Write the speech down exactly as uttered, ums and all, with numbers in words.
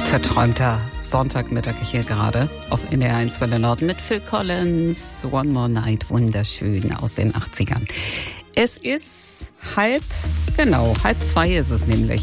verträumter Sonntagmittag hier gerade auf N D R eins Welle Nord mit Phil Collins, One More Night, wunderschön aus den achtzigern. Es ist halb, genau, halb zwei ist es nämlich.